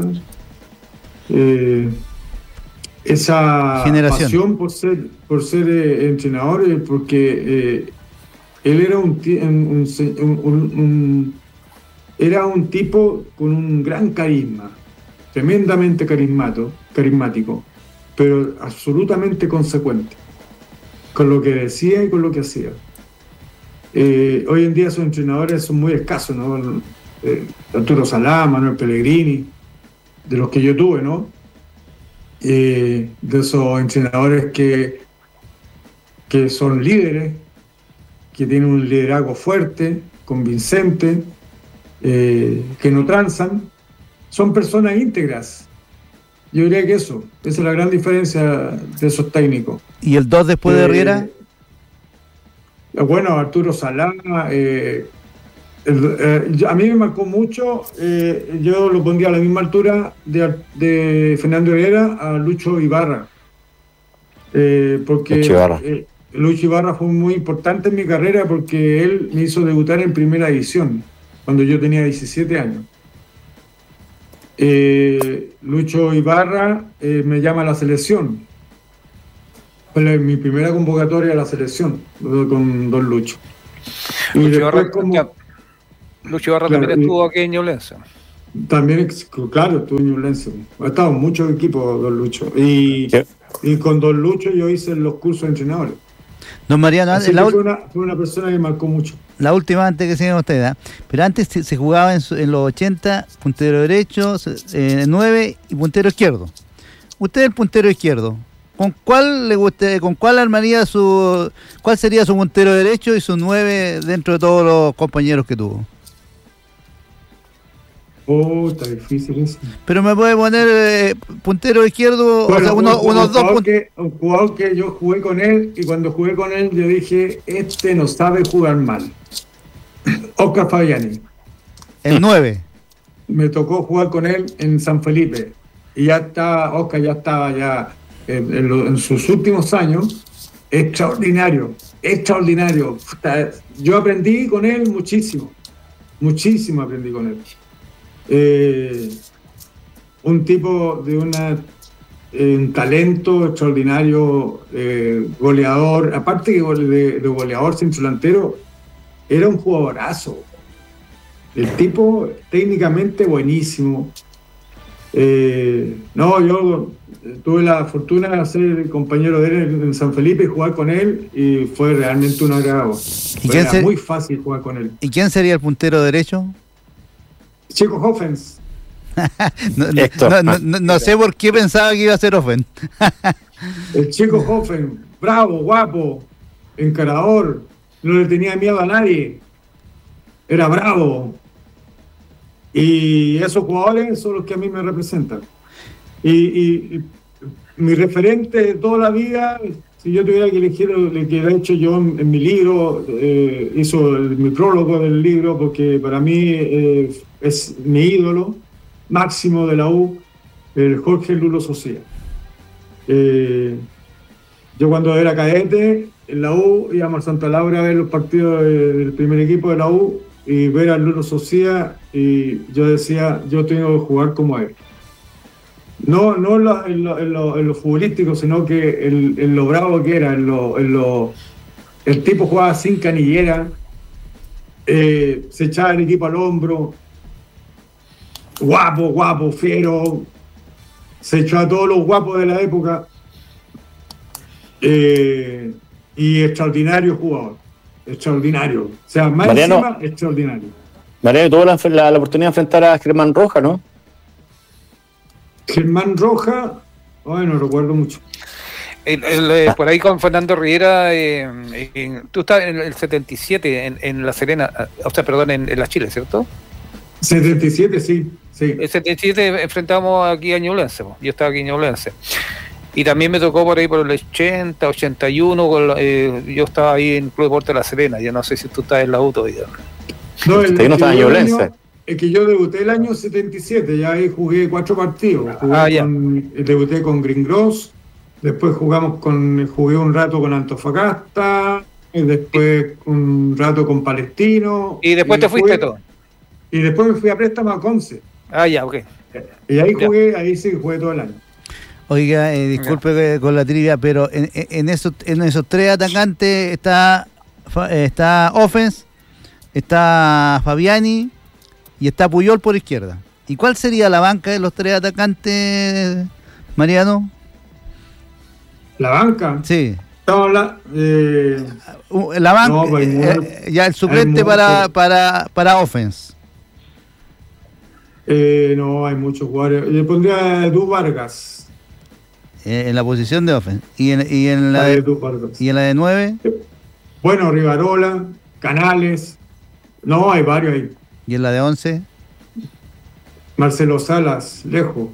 generación, pasión por ser entrenador, porque él era un tipo con un gran carisma, tremendamente carismático, pero absolutamente consecuente con lo que decía y con lo que hacía. Hoy en día esos entrenadores son muy escasos, ¿no? Arturo Salá, Manuel Pellegrini, de los que yo tuve, ¿no? De esos entrenadores que son líderes, que tienen un liderazgo fuerte, convincente, que no transan, son personas íntegras. Yo diría que esa es la gran diferencia de esos técnicos. ¿Y el 2 después de Riera? Bueno, Arturo Salá, a mí me marcó mucho, yo lo pondría a la misma altura de Fernando Herrera a Lucho Ibarra, porque Lucho Ibarra fue muy importante en mi carrera porque él me hizo debutar en primera división cuando yo tenía 17 años. Lucho Ibarra me llama a la selección. Fue mi primera convocatoria a la selección con don Lucho. Y Lucho Ibarra claro, también estuvo aquí en Ñublense. También, claro, estuvo en Ñublense. Ha estado en muchos equipos don Lucho. Y con don Lucho yo hice los cursos de entrenadores. Don Mariano, fue una persona que marcó mucho. La última antes que siga usted, ¿eh? Pero antes se jugaba en los 80, puntero derecho, 9 y puntero izquierdo. Usted es el puntero izquierdo. ¿Con cuál armaría cuál sería su puntero derecho y su 9 dentro de todos los compañeros que tuvo? Está difícil eso. Pero me puede poner puntero izquierdo, bueno, o sea, unos dos punteros. Un jugador que yo jugué con él, y cuando jugué con él yo dije, no sabe jugar mal. Oscar Fabiani. El 9. Me tocó jugar con él en San Felipe. Y Oscar ya estaba en sus últimos años. Extraordinario. Yo aprendí con él muchísimo aprendí con él. Un tipo de un talento extraordinario, goleador, aparte de goleador centrodelantero, era un jugadorazo. El tipo técnicamente buenísimo. Yo tuve la fortuna de ser compañero de él en San Felipe y jugar con él, y fue realmente un agrado. Era muy fácil jugar con él. ¿Y quién sería el puntero derecho? Chico Hoffens. No sé por qué pensaba que iba a ser Hoffens. El Chico Hoffens, bravo, guapo, encarador, no le tenía miedo a nadie, era bravo. Y esos jugadores son los que a mí me representan. Y mi referente de toda la vida, si yo tuviera que elegir lo que he hecho yo en mi libro, mi prólogo del libro, porque para mí es mi ídolo máximo de la U, el Jorge Lulo Socia. Yo cuando era cadete en la U íbamos a Santa Laura a ver los partidos del primer equipo de la U y ver a Lulo Socia, y yo decía, yo tengo que jugar como él. No en lo futbolístico, sino que en lo bravo que era, el tipo jugaba sin canillera, se echaba el equipo al hombro, guapo, fiero, se echó a todos los guapos de la época, y extraordinario jugador, extraordinario, o sea, más Mariano, encima, extraordinario. Mariano tuvo la oportunidad de enfrentar a Germán Roja, ¿no? Germán Roja, no recuerdo mucho. Por ahí con Fernando Riera, tú estás en el 77 en La Serena, en La Chile, ¿cierto? 77, sí. El 77 enfrentamos aquí a Ñublense, yo estaba aquí en Ñublense. Y también me tocó por ahí por el 80, 81, yo estaba ahí en Club Deportes La Serena, yo no sé si tú estás en la U todavía. No, no estaba en Ñublense. Es que yo debuté el año 77, ya ahí jugué 4 partidos. Debuté con Green Gross, después jugué un rato con Antofagasta, y después un rato con Palestino. ¿Y después te fuiste todo? Y después me fui a préstamo a Conce. Ok. Y ahí jugué todo el año. Oiga, disculpe con la trivia, pero en esos 3 atacantes está Offense, está Fabiani y está Puyol por izquierda. ¿Y cuál sería la banca de los 3 atacantes, Mariano? ¿La banca? Sí. Estamos hablando la banca, ya el suplente para Offense. No, hay muchos jugadores. Le pondría a Edu Vargas. En la posición de Offense. ¿Y en la de 9? Bueno, Rivarola, Canales. No, hay varios ahí. ¿Y en la de 11? Marcelo Salas, lejos.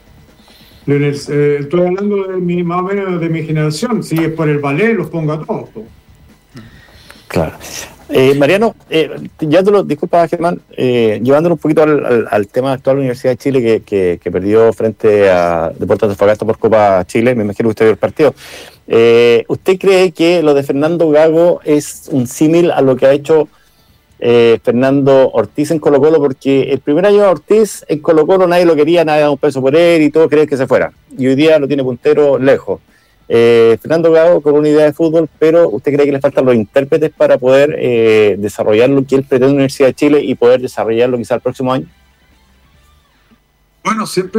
Estoy hablando más o menos de mi generación. Si es por el ballet, los pongo a todos. Claro. Mariano, disculpa Germán, llevándolo un poquito al tema actual de la Universidad de Chile que perdió frente a Deportes Antofagasta por Copa Chile, me imagino que usted vio el partido. ¿Usted cree que lo de Fernando Gago es un símil a lo que ha hecho Fernando Ortiz en Colo-Colo? Porque el primer año de Ortiz en Colo-Colo nadie lo quería, nadie daba un peso por él y todos creían que se fuera. Y hoy día lo tiene puntero lejos. Fernando Gago con una idea de fútbol, pero ¿usted cree que le faltan los intérpretes para poder desarrollar lo que él pretende en la Universidad de Chile y poder desarrollarlo quizá el próximo año? Bueno, siempre